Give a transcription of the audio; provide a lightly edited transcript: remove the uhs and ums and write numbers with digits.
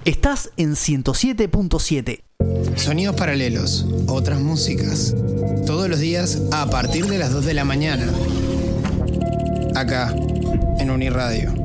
Estás en 107.7. Sonidos paralelos, otras músicas. Todos los días a partir de las 2 de la mañana. Acá, en Uniradio.